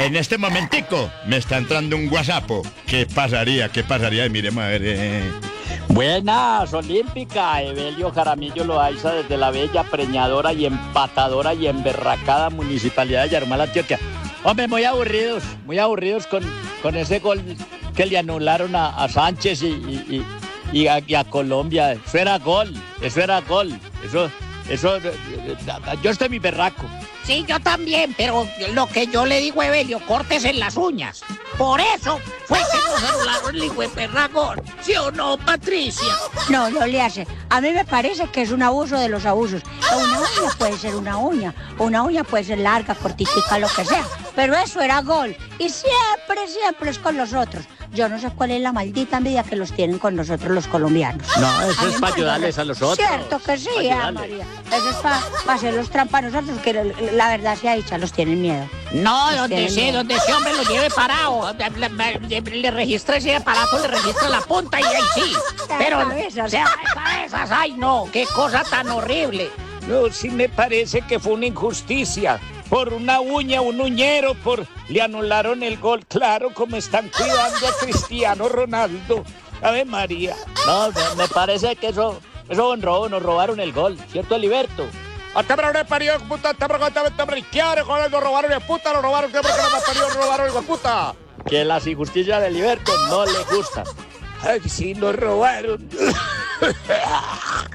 En este momentico me está entrando un WhatsApp. ¿Qué pasaría? ¿Qué pasaría? Miremos a ver. Buenas, Olímpica. Evelio Jaramillo Loaiza desde la bella, preñadora y empatadora y emberracada municipalidad de Yarumal, Antioquia. Hombre, muy aburridos con ese gol que le anularon a Sánchez y a Colombia. Eso era gol. Yo estoy mi berraco. Sí, yo también, pero lo que yo le digo a Evelio, cortes en las uñas. Por eso fue que nos anularon el hijo de perragón. ¿Sí o no, Patricia? No le hace. A mí me parece que es un abuso de los abusos. Una uña puede ser una uña puede ser larga, cortica, lo que sea. Pero eso era gol. Y siempre es con los otros. Yo no sé cuál es la maldita envidia que los tienen con nosotros los colombianos. No, eso es para ayudarles a los otros. Cierto que sí, María. Eso es para hacerlos trampa a nosotros, que la verdad sea dicha, los tienen miedo. No, donde ese hombre lo lleve parado. Le registra ese aparato, le registra la punta y ahí sí. Pero, cabezas, ay no, qué cosa tan horrible. No, sí me parece que fue una injusticia. Por una uña, un uñero, le anularon el gol. Claro, como están cuidando a Cristiano Ronaldo. Ave María. No, me parece que eso fue un robo, nos robaron el gol, ¿cierto, Heriberto? Robaron el puta. Que las injusticias de Heriberto no le gustan. Ay, sí, nos robaron.